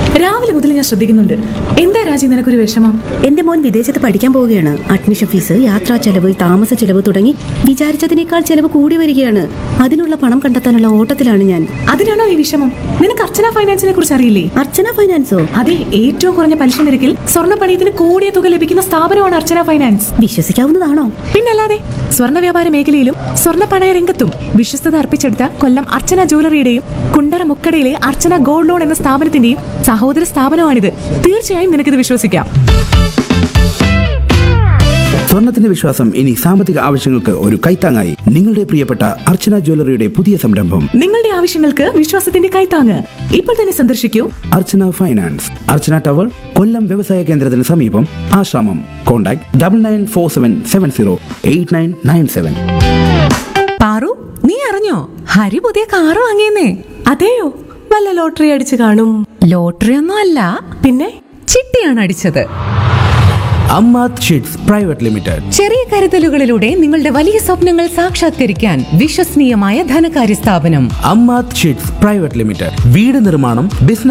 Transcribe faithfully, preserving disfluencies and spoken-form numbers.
രാവിലെ മുതൽ ഞാൻ ശ്രദ്ധിക്കുന്നുണ്ട്. എന്താ രാജി നിനക്കൊരു വിഷമം? എന്റെ മോൻ വിദേശത്ത് പഠിക്കാൻ പോവുകയാണ്. അഡ്മിഷൻ ഫീസ്, യാത്രാ ചെലവ്, താമസ ചെലവ് തുടങ്ങി വിചാരിച്ചതിനേക്കാൾ ചെലവ് കൂടി വരികയാണ്. അതിനുള്ള പണം കണ്ടെത്താനുള്ള ഓട്ടത്തിലാണ് ഞാൻ. അതിനാണോ ഈ വിഷമം? നിനക്ക് അർച്ചന ഫൈനാൻസിനെ കുറിച്ച് അറിയില്ലേ? അർച്ചന ഫൈനാൻസോ? അതെ, ഏറ്റവും കുറഞ്ഞ പലിശ നിരക്കിൽ സ്വർണ്ണ പണയത്തിന് കൂടിയ തുക ലഭിക്കുന്ന സ്ഥാപനമാണ് അർച്ചന ഫൈനാൻസ്. വിശ്വസിക്കാവുന്നതാണോ? പിന്നല്ലാതെ, സ്വർണ്ണ വ്യാപാര മേഖലയിലും സ്വർണ്ണ പണയ രംഗത്തും വിശ്വസ്തത അർപ്പിച്ചെടുത്ത കൊല്ലം അർച്ചന ജ്വല്ലറിയുടെയും കുണ്ടറ മുക്കടയിലെ അർച്ചന ഗോൾഡ് ലോൺ എന്ന സ്ഥാപനത്തിന്റെയും സഹോദര സ്ഥാപനമാണിത്. തീർച്ചയായും നിനക്കിത് വിശ്വസിക്കാം. സ്വർണത്തിന്റെ വിശ്വാസം ഇനി സാമ്പത്തിക ആവശ്യങ്ങൾക്ക് ഒരു കൈത്താങ്ങായി. നിങ്ങളുടെ പ്രിയപ്പെട്ട അർച്ചന ജ്വല്ലറിയുടെ പുതിയ സംരംഭം. നിങ്ങളുടെ ആവശ്യങ്ങൾക്ക് വിശ്വാസത്തിന്റെ കൈത്താങ്ങ്. ഇപ്പോൾ തന്നെ സന്ദർശിക്കൂ അർച്ചന ഫൈനാൻസ്, അർച്ചന ടവർ, കൊല്ലം വ്യവസായ കേന്ദ്രത്തിന് സമീപം, ആശ്രമം. Contact double nine four seven seven zero eight nine nine seven. Paru, നീ അറിഞ്ഞോ ഹരി പുതിയ കാറ് വാങ്ങിയെന്നേ? അതെയോ? വല്ല ലോട്ടറി അടിച്ചു കാണും. ലോട്ടറി ഒന്നും അല്ല, പിന്നെ ചിട്ടിയാണ് അടിച്ചത്. Ammath sheets private limited. ചെറിയ കരുതലുകളിലൂടെ നിങ്ങളുടെ വലിയ സ്വപ്നങ്ങൾ സാക്ഷാത്കരിക്കാൻ വിശ്വസനീയമായ ധനകാര്യ സ്ഥാപനം അമ്മാത് ഷീറ്റ്സ് പ്രൈവറ്റ് ലിമിറ്റഡ്. വീട് നിർമ്മാണം, ബിസിനസ്